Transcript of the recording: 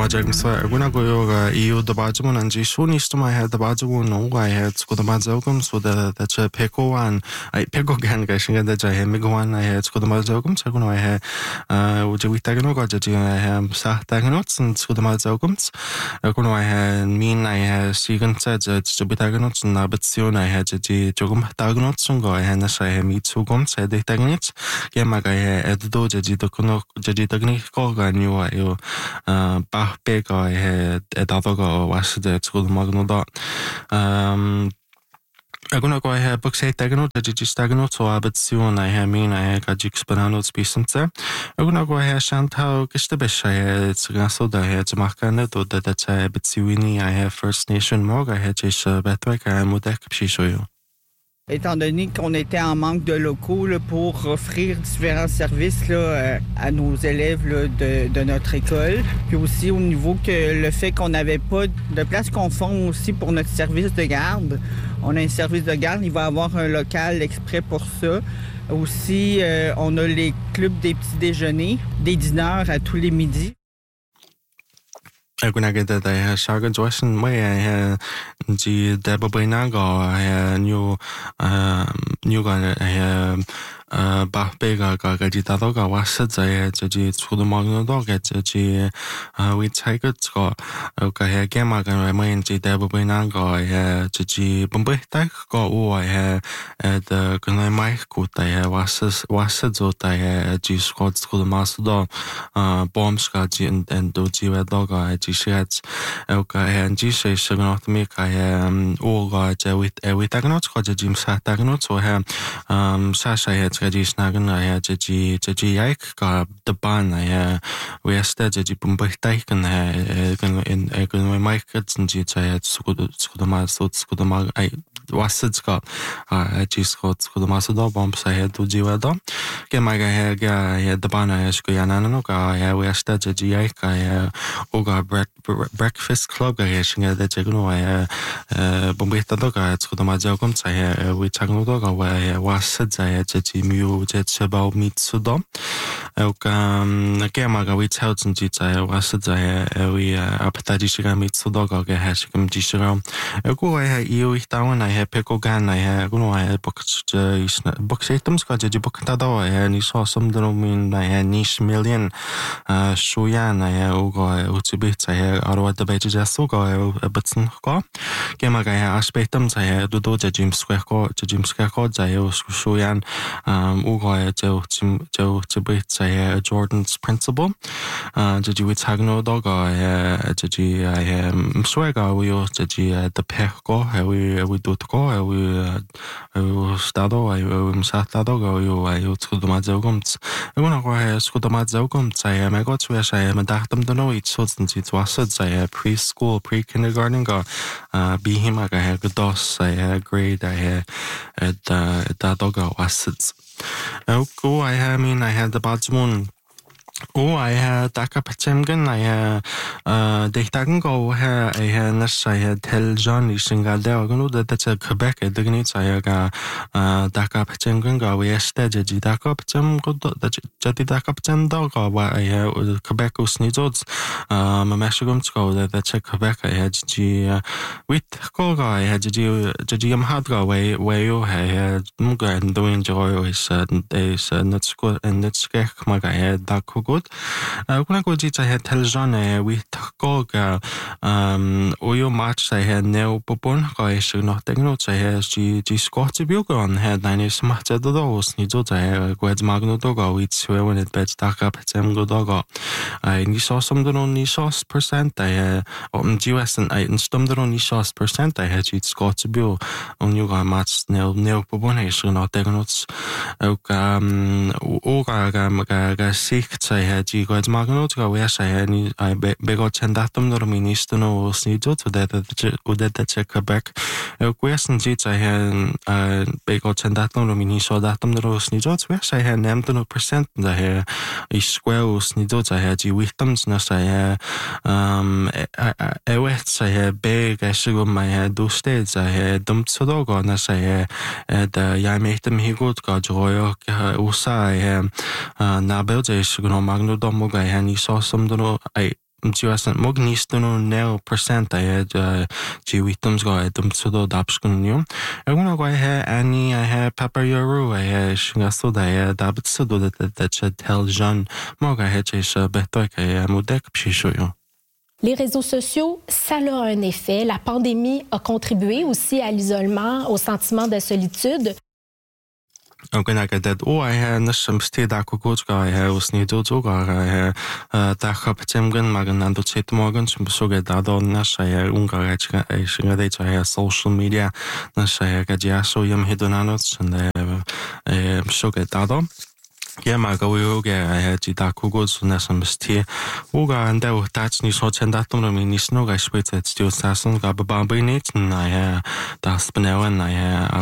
Wajagmsa Agunagoyoga EU the Bajamun and Jishunistuma had the Bajamun, I had Skodamazogum, so that Peko one, I Peko Gan Gashing that I had Migoan, I had Skodamazogum, Saguno, I had Ujawitaganoga, I have Sahtaganots and Skodamazogums, Aguno, I had mean, I had Sigan said that Jubitaganots and Nabatsion, I had Jogum Taganots, I had Nasai Mitsugum, said the Tagnits, Yamaga, I had Doja Jidokono, Jajitagnico, knew I Bach I had Edadoga was the school Magnoda. Aguna go I have books say Tagano, Jagistagano, so Abatsion, I have mean I had Gajixpanano species there. Aguna go I have Shantau Gistabish, I had Sagaso, I had Marcanet, or that's a Betsiwini, I have First Nation Mog, I had Jish Betwick, I have Mudek Shishoyo. Étant donné qu'on était en manque de locaux là, pour offrir différents services là, à nos élèves là, de notre école, puis aussi au niveau que le fait qu'on n'avait pas de place conforme aussi pour notre service de garde. On a un service de garde, il va y avoir un local exprès pour ça. Aussi, on a les clubs des petits déjeuners, des dîners à tous les midis. Aguna get that I had Shagan Joshon way I had the Debabainago, I had new gun, I had Bach Bega Gagitadoga was it I had to the Magno dog at we take it go okay again I can remind the Debabainago I had to Bombay go I had the Gunay Mike good I had was it so I had G Scott to the master dog bombs got and do dog I Shats, and Jesus, Saganotmic, I all with Agnot, Jim Satagnot, so I Sasha had Regis Nagan, I had G Ike, the ban, I we are steady Bumbay taken in my kids and G. I had Skudama, I was it got I just got Skudamasa bombs, I had to Jiwado. Get my guy, I had the ban, I had Skuyananoka, I we are steady G. Ike, I Oga breakfast club garaging at the Jaguno, Bombay Doga, Skudamazogum, I we Tagnodoga, where I was said I had Mu Jets about meat Sudom. Gamaga, we tell some jits, I was said we appetizing meat Sudoga, Hashim Jishram. Go I had you down, I had Pekogan, I had Guno, I had box items, got a book Tado, and you saw some mean I had niche million Shuyan, I had Ugo, Utibits, I had Ottawa the Beja Sugo, a Butson go. Gamaga, I had Aspectums, I had Doja Jim Square, Jim Square, I Shuyan, Ugo, Joe Tibits, I had Jordan's principle. Did you with Hagno dog? I am Swagger, we did the Peko, we do to go, we stado, I Satado, I to the Mazogums. I want to go ahead, Skudamazogums, I am a got where I am a datum to know it, so since it was I had preschool, pre kindergarten, go be him, I had good dos, I had grade, I had at that dog was it. Oh, I had the Badsmoon. Oh, I had Daka Pachamgan, I had Daytagan I had Nash, I had Tell John, Ishingal, that's a Quebec, I dignity, I got Daka Pachamgan, we ested Daka Pacham, Jati Daka Pacham dog, I had Quebec snizots, Mamashagum, that's a Quebec, I had G with Koga, I had Jim Hadga, where you had Muga and doing joy is not school and that's Maga, I had Daku. Kuna go I had television we go oyo match I had no popon I should not take notes I had G Scott Bugon had 9 smart at the doors needs I go Magno Dogo it's when it beds dark up at Sam Godogo I saw some the only sauce percent I had US and I stummed the only sauce percent I had G Scott Bu on you got match no popon I should not take notes Oga I had you guys Magnots go where I had I begot and datum the minister no snizo to that check Quebec. Question jits I had begot and datum the minister datum the snizo where I had named no percent the hair is square snizo I had you with them nas I had I had big I should my head those states I had dumped so dog on as I had I made them he good got joy usa I had Nabel I should Magno Domoga and he saw some I jiwasan mognistunu 0% ay jiwitums go dum sudo dapskunu aguna go he ani he pepper yoru ay shingaso da dabt sudo da tel jeune moga he chez beto ke modek pshishoyo. Les réseaux sociaux, ça a un effet. La pandémie a contribué aussi à l'isolement, au sentiment de solitude. Aguna ka dad o ay nasham steda ko gojga ay usni dojoga ay da khaptemgan maganando chetmogan chumsoga dado nasha unga ay shinga de social media nasha ga jaso yam hedonano chanda soga dado Yama go yoga I jida kugos nasam uga and the touch ni so chendatum mi nisno ga spitz still sasun ga babinit na das benawan na